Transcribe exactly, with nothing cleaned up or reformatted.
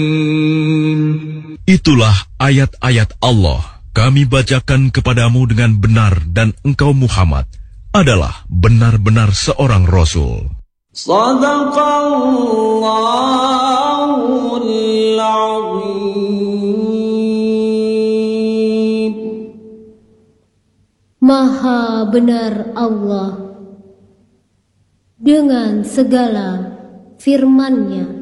Itulah ayat-ayat Allah. Kami bacakan kepadamu dengan benar dan engkau Muhammad adalah benar-benar seorang Rasul. Sadaqallahul azim. Maha benar Allah dengan segala firman-Nya